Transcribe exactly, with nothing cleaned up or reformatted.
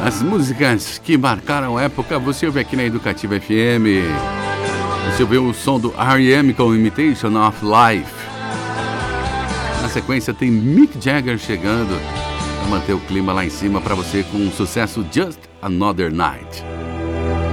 As músicas que marcaram época, você ouve aqui na Educativa F M. Você ouviu o som do R E M com Imitation of Life. Na sequência tem Mick Jagger chegando para manter o clima lá em cima para você com o sucesso Just Another Night.